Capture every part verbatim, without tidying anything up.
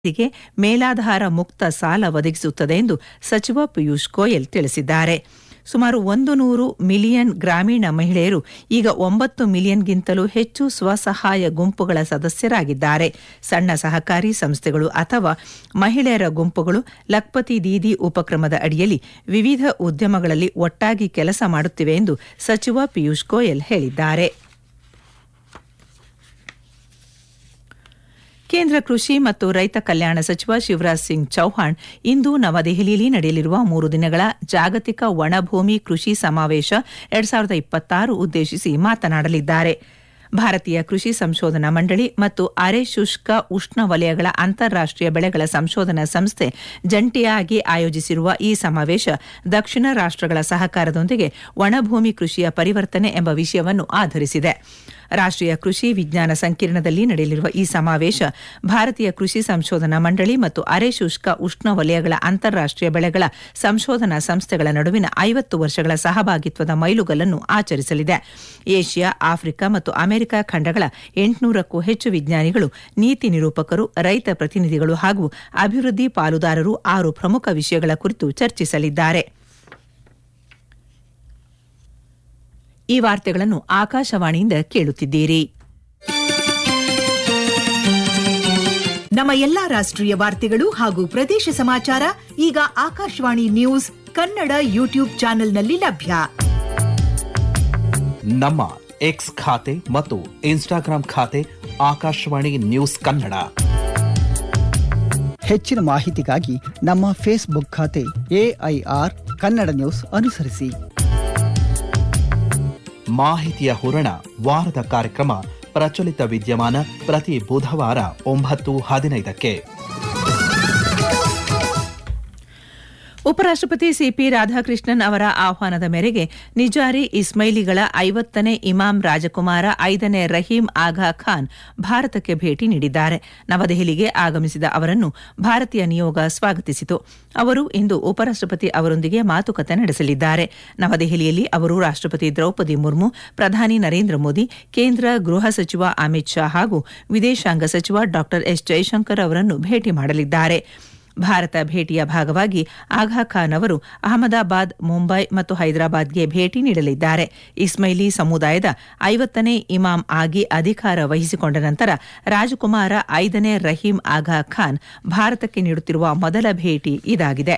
ಗೆ ಮೇಲಾಧಾರ ಮುಕ್ತ ಸಾಲ ಒದಗಿಸುತ್ತದೆ ಎಂದು ಸಚಿವ ಪಿಯೂಷ್ ಗೋಯಲ್ ತಿಳಿಸಿದ್ದಾರೆ. ಸುಮಾರು ಒಂದು ನೂರು ಮಿಲಿಯನ್ ಗ್ರಾಮೀಣ ಮಹಿಳೆಯರು ಈಗ ಒಂಬತ್ತು ಮಿಲಿಯನ್ಗಿಂತಲೂ ಹೆಚ್ಚು ಸ್ವಸಹಾಯ ಗುಂಪುಗಳ ಸದಸ್ಯರಾಗಿದ್ದಾರೆ. ಸಣ್ಣ ಸಹಕಾರಿ ಸಂಸ್ಥೆಗಳು ಅಥವಾ ಮಹಿಳೆಯರ ಗುಂಪುಗಳು ಲಖ್ಪತಿ ದೀದಿ ಉಪಕ್ರಮದ ಅಡಿಯಲ್ಲಿ ವಿವಿಧ ಉದ್ಯಮಗಳಲ್ಲಿ ಒಟ್ಟಾಗಿ ಕೆಲಸ ಮಾಡುತ್ತಿವೆ ಎಂದು ಸಚಿವ ಪಿಯೂಷ್ ಗೋಯಲ್ ಹೇಳಿದ್ದಾರೆ. ಕೇಂದ್ರ ಕೃಷಿ ಮತ್ತು ರೈತ ಕಲ್ಯಾಣ ಸಚಿವ ಶಿವರಾಜ್ ಸಿಂಗ್ ಚೌಹಾಣ್ ಇಂದು ನವದೆಹಲಿಯಲ್ಲಿ ನಡೆಯಲಿರುವ ಮೂರು ದಿನಗಳ ಜಾಗತಿಕ ಒಣಭೂಮಿ ಕೃಷಿ ಸಮಾವೇಶ ಎರಡ್ ಸಾವಿರದ ಇಪ್ಪತ್ತಾರು ಉದ್ದೇಶಿಸಿ ಮಾತನಾಡಲಿದ್ದಾರೆ. ಭಾರತೀಯ ಕೃಷಿ ಸಂಶೋಧನಾ ಮಂಡಳಿ ಮತ್ತು ಅರೆ ಶುಷ್ಕ ಉಷ್ಣವಲಯಗಳ ಅಂತಾರಾಷ್ಟೀಯ ಬೆಳೆಗಳ ಸಂಶೋಧನಾ ಸಂಸ್ಥೆ ಜಂಟಿಯಾಗಿ ಆಯೋಜಿಸಿರುವ ಈ ಸಮಾವೇಶ ದಕ್ಷಿಣ ರಾಷ್ಟ್ರಗಳ ಸಹಕಾರದೊಂದಿಗೆ ಒಣಭೂಮಿ ಕೃಷಿಯ ಪರಿವರ್ತನೆ ಎಂಬ ವಿಷಯವನ್ನು ಆಧರಿಸಿದೆ. ರಾಷ್ಟ್ರೀಯ ಕೃಷಿ ವಿಜ್ಞಾನ ಸಂಕಿರಣದಲ್ಲಿ ನಡೆಯಲಿರುವ ಈ ಸಮಾವೇಶ ಭಾರತೀಯ ಕೃಷಿ ಸಂಶೋಧನಾ ಮಂಡಳಿ ಮತ್ತು ಅರೆ ಶುಷ್ಕ ಉಷ್ಣವಲಯಗಳ ಅಂತಾರಾಷ್ಟೀಯ ಬೆಳೆಗಳ ಸಂಶೋಧನಾ ಸಂಸ್ಥೆಗಳ ನಡುವಿನ ಐವತ್ತು ವರ್ಷಗಳ ಸಹಭಾಗಿತ್ವದ ಮೈಲುಗಲ್ಲನ್ನು ಆಚರಿಸಲಿದೆ. ಏಷ್ಯಾ, ಆಫ್ರಿಕಾ ಮತ್ತು ಅಮೆರಿಕ ಖಂಡಗಳ ಎಂಟುನೂರಕ್ಕೂ ಹೆಚ್ಚು ವಿಜ್ಞಾನಿಗಳು, ನೀತಿ ನಿರೂಪಕರು, ರೈತ ಪ್ರತಿನಿಧಿಗಳು ಹಾಗೂ ಅಭಿವೃದ್ಧಿ ಪಾಲುದಾರರು ಆರು ಪ್ರಮುಖ ವಿಷಯಗಳ ಕುರಿತು ಚರ್ಚಿಸಲಿದ್ದಾರೆ. ಈ ವಾರ್ತೆಗಳನ್ನು ಆಕಾಶವಾಣಿಯಿಂದ ಕೇಳುತ್ತಿದ್ದೀರಿ. ನಮ್ಮ ಎಲ್ಲಾ ರಾಷ್ಟ್ರೀಯ ವಾರ್ತೆಗಳು ಹಾಗೂ ಪ್ರದೇಶ ಸಮಾಚಾರ ಈಗ ಆಕಾಶವಾಣಿ ನ್ಯೂಸ್ ಕನ್ನಡ ಯೂಟ್ಯೂಬ್ ಚಾನೆಲ್ನಲ್ಲಿ ಲಭ್ಯ. ನಮ್ಮ ಎಕ್ಸ್ ಖಾತೆ ಮತ್ತು ಇನ್ಸ್ಟಾಗ್ರಾಂ ಖಾತೆ ಆಕಾಶವಾಣಿ ನ್ಯೂಸ್ ಕನ್ನಡ. ಹೆಚ್ಚಿನ ಮಾಹಿತಿಗಾಗಿ ನಮ್ಮ ಫೇಸ್ಬುಕ್ ಖಾತೆ ಎಐಆರ್ ಕನ್ನಡ ನ್ಯೂಸ್ ಅನುಸರಿಸಿ. ಮಾಹಿತಿಯ ಹೂರಣ ವಾರದ ಕಾರ್ಯಕ್ರಮ ಪ್ರಚಲಿತ ವಿದ್ಯಮಾನ ಪ್ರತಿ ಬುಧವಾರ ಒಂಬತ್ತು ಹದಿನೈದಕ್ಕೆ. ಉಪರಾಷ್ಟಪತಿ ಸಿಪಿ ರಾಧಾಕೃಷ್ಣನ್ ಅವರ ಆಹ್ವಾನದ ಮೇರೆಗೆ ನಿಜಾರಿ ಇಸ್ಮೈಲಿಗಳ ಐವತ್ತನೇ ಇಮಾಮ್ ರಾಜಕುಮಾರ ಐದನೇ ರಹೀಂ ಆಗಾ ಖಾನ್ ಭಾರತಕ್ಕೆ ಭೇಟಿ ನೀಡಿದ್ದಾರೆ. ನವದೆಹಲಿಗೆ ಆಗಮಿಸಿದ ಅವರನ್ನು ಭಾರತೀಯ ನಿಯೋಗ ಸ್ವಾಗತಿಸಿತು. ಅವರು ಇಂದು ಉಪರಾಷ್ಟಪತಿ ಅವರೊಂದಿಗೆ ಮಾತುಕತೆ ನಡೆಸಲಿದ್ದಾರೆ. ನವದೆಹಲಿಯಲ್ಲಿ ಅವರು ರಾಷ್ಟಪತಿ ದ್ರೌಪದಿ ಮುರ್ಮು, ಪ್ರಧಾನಿ ನರೇಂದ್ರ ಮೋದಿ, ಕೇಂದ್ರ ಗೃಹ ಸಚಿವ ಅಮಿತ್ ಶಾ ಹಾಗೂ ವಿದೇಶಾಂಗ ಸಚಿವ ಡಾ ಎಸ್ ಜೈಶಂಕರ್ ಅವರನ್ನು ಭೇಟಿ ಮಾಡಲಿದ್ದಾರೆ. ಭಾರತ ಭೇಟಿಯ ಭಾಗವಾಗಿ ಆಗಾ ಖಾನ್ ಅವರು ಅಹಮದಾಬಾದ್, ಮುಂಬೈ ಮತ್ತು ಹೈದರಾಬಾದ್ಗೆ ಭೇಟಿ ನೀಡಲಿದ್ದಾರೆ. ಇಸ್ಮೈಲಿ ಸಮುದಾಯದ ಐವತ್ತನೇ ಇಮಾಮ್ ಆಗಿ ಅಧಿಕಾರ ವಹಿಸಿಕೊಂಡ ನಂತರ ರಾಜಕುಮಾರ ಐದನೇ ರಹೀಂ ಆಗಾ ಖಾನ್ ಭಾರತಕ್ಕೆ ನೀಡುತ್ತಿರುವ ಮೊದಲ ಭೇಟಿ ಇದಾಗಿದೆ.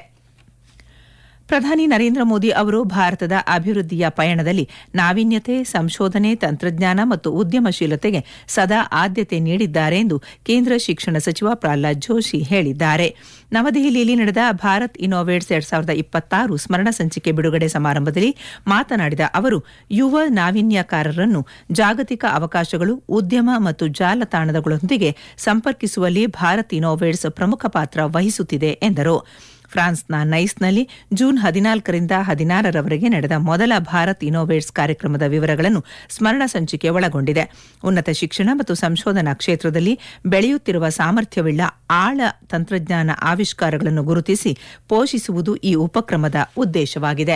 ಪ್ರಧಾನಿ ನರೇಂದ್ರ ಮೋದಿ ಅವರು ಭಾರತದ ಅಭಿವೃದ್ಧಿಯ ಪಯಣದಲ್ಲಿ ನಾವೀನ್ಯತೆ, ಸಂಶೋಧನೆ, ತಂತ್ರಜ್ಞಾನ ಮತ್ತು ಉದ್ಯಮಶೀಲತೆಗೆ ಸದಾ ಆದ್ಯತೆ ನೀಡಿದ್ದಾರೆ ಎಂದು ಕೇಂದ್ರ ಶಿಕ್ಷಣ ಸಚಿವ ಪ್ರಹ್ಲಾದ್ ಜೋಶಿ ಹೇಳಿದ್ದಾರೆ. ನವದೆಹಲಿಯಲ್ಲಿ ನಡೆದ ಭಾರತ್ ಇನ್ನೋವೇಟ್ಸ್ ಎರಡ್ ಸಾವಿರದ ಇಪ್ಪತ್ತಾರು ಸ್ಮರಣ ಸಂಚಿಕೆ ಬಿಡುಗಡೆ ಸಮಾರಂಭದಲ್ಲಿ ಮಾತನಾಡಿದ ಅವರು, ಯುವ ನಾವೀನ್ಯಕಾರರನ್ನು ಜಾಗತಿಕ ಅವಕಾಶಗಳು, ಉದ್ಯಮ ಮತ್ತು ಜಾಲತಾಣಗಳೊಂದಿಗೆ ಸಂಪರ್ಕಿಸುವಲ್ಲಿ ಭಾರತ್ ಇನ್ನೋವೇಟ್ಸ್ ಪ್ರಮುಖ ಪಾತ್ರ ವಹಿಸುತ್ತಿದೆ ಎಂದರು. ಫ್ರಾನ್ಸ್ನ ನೈಸ್ನಲ್ಲಿ ಜೂನ್ ಹದಿನಾಲ್ಕರಿಂದ ಹದಿನಾರರವರೆಗೆ ನಡೆದ ಮೊದಲ ಭಾರತ್ ಇನ್ನೋವೇಟ್ಸ್ ಕಾರ್ಯಕ್ರಮದ ವಿವರಗಳನ್ನು ಸ್ಮರಣ ಸಂಚಿಕೆ ಒಳಗೊಂಡಿದೆ. ಉನ್ನತ ಶಿಕ್ಷಣ ಮತ್ತು ಸಂಶೋಧನಾ ಕ್ಷೇತ್ರದಲ್ಲಿ ಬೆಳೆಯುತ್ತಿರುವ ಸಾಮರ್ಥ್ಯವುಳ್ಳ ಆಳ ತಂತ್ರಜ್ಞಾನ ಆವಿಷ್ಕಾರಗಳನ್ನು ಗುರುತಿಸಿ ಪೋಷಿಸುವುದು ಈ ಉಪಕ್ರಮದ ಉದ್ದೇಶವಾಗಿದೆ.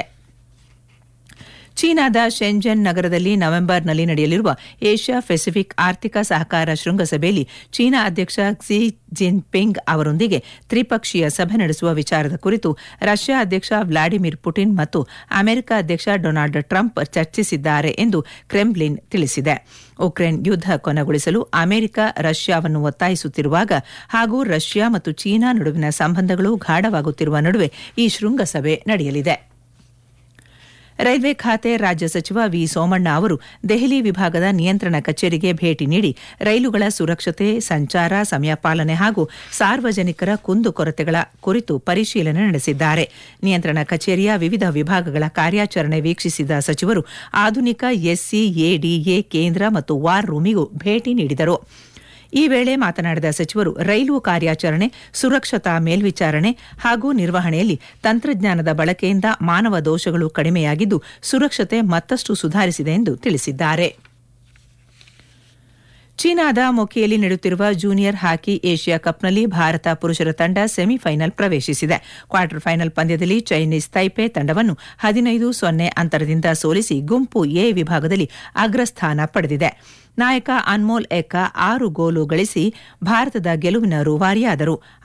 ಚೀನಾದ ಶೆಂಜನ್ ನಗರದಲ್ಲಿ ನವೆಂಬರ್ನಲ್ಲಿ ನಡೆಯಲಿರುವ ಏಷ್ಯಾ ಪೆಸಿಫಿಕ್ ಆರ್ಥಿಕ ಸಹಕಾರ ಶೃಂಗಸಭೆಯಲ್ಲಿ ಚೀನಾ ಅಧ್ಯಕ್ಷ ಕ್ಸಿ ಜಿನ್ಪಿಂಗ್ ಅವರೊಂದಿಗೆ ತ್ರಿಪಕ್ಷೀಯ ಸಭೆ ನಡೆಸುವ ವಿಚಾರದ ಕುರಿತು ರಷ್ಯಾ ಅಧ್ಯಕ್ಷ ವ್ಲಾಡಿಮಿರ್ ಪುಟಿನ್ ಮತ್ತು ಅಮೆರಿಕ ಅಧ್ಯಕ್ಷ ಡೊನಾಲ್ಡ್ ಟ್ರಂಪ್ ಚರ್ಚಿಸಿದ್ದಾರೆ ಎಂದು ಕ್ರೆಮ್ಲಿನ್ ತಿಳಿಸಿದೆ. ಉಕ್ರೇನ್ ಯುದ್ಧ ಕೊನೆಗೊಳಿಸಲು ಅಮೆರಿಕ ರಷ್ಯಾವನ್ನು ಒತ್ತಾಯಿಸುತ್ತಿರುವಾಗ ಹಾಗೂ ರಷ್ಯಾ ಮತ್ತು ಚೀನಾ ನಡುವಿನ ಸಂಬಂಧಗಳು ಗಾಢವಾಗುತ್ತಿರುವ ನಡುವೆ ಈ ಶೃಂಗಸಭೆ ನಡೆಯಲಿದೆ. ರೈಲ್ವೆ ಖಾತೆ ರಾಜ್ಯ ಸಚಿವ ವಿ ಸೋಮಣ್ಣ ಅವರು ದೆಹಲಿ ವಿಭಾಗದ ನಿಯಂತ್ರಣ ಕಚೇರಿಗೆ ಭೇಟಿ ನೀಡಿ ರೈಲುಗಳ ಸುರಕ್ಷತೆ, ಸಂಚಾರ, ಸಮಯ ಪಾಲನೆ ಹಾಗೂ ಸಾರ್ವಜನಿಕರ ಕುಂದುಕೊರತೆಗಳ ಕುರಿತು ಪರಿಶೀಲನೆ ನಡೆಸಿದ್ದಾರೆ. ನಿಯಂತ್ರಣ ಕಚೇರಿಯ ವಿವಿಧ ವಿಭಾಗಗಳ ಕಾರ್ಯಾಚರಣೆ ವೀಕ್ಷಿಸಿದ ಸಚಿವರು ಆಧುನಿಕ ಎಸ್ಸಿಎಡಿಎ ಕೇಂದ್ರ ಮತ್ತು ವಾರ್ ರೂಮಿಗೂ ಭೇಟಿ ನೀಡಿದರು. ಈ ವೇಳೆ ಮಾತನಾಡಿದ ಸಚಿವರು, ರೈಲು ಕಾರ್ಯಾಚರಣೆ, ಸುರಕ್ಷತಾ ಮೇಲ್ವಿಚಾರಣೆ ಹಾಗೂ ನಿರ್ವಹಣೆಯಲ್ಲಿ ತಂತ್ರಜ್ಞಾನದ ಬಳಕೆಯಿಂದ ಮಾನವ ದೋಷಗಳು ಕಡಿಮೆಯಾಗಿದ್ದು ಸುರಕ್ಷತೆ ಮತ್ತಷ್ಟು ಸುಧಾರಿಸಿದೆ ಎಂದು ತಿಳಿಸಿದ್ದಾರೆ. ಚೀನಾದ ಮೊಕಿಯಲ್ಲಿ ನಡೆಯುತ್ತಿರುವ ಜೂನಿಯರ್ ಹಾಕಿ ಏಷ್ಯಾ ಕಪ್ನಲ್ಲಿ ಭಾರತ ಪುರುಷರ ತಂಡ ಸೆಮಿಫೈನಲ್ ಪ್ರವೇಶಿಸಿದೆ. ಕ್ವಾರ್ಟರ್ ಫೈನಲ್ ಪಂದ್ಯದಲ್ಲಿ ಚೈನೀಸ್ ತೈಪೆ ತಂಡವನ್ನು ಹದಿನೈದು ಸೊನ್ನೆ ಅಂತರದಿಂದ ಸೋಲಿಸಿ ಗುಂಪು ಎ ವಿಭಾಗದಲ್ಲಿ ಅಗ್ರಸ್ಥಾನ ಪಡೆದಿದೆ. ನಾಯಕ ಅನ್ಮೋಲ್ ಎಕ್ಕ ಆರು ಗೋಲು ಗಳಿಸಿ ಭಾರತದ ಗೆಲುವಿನ ರೂವಾರಿಯಾದರು.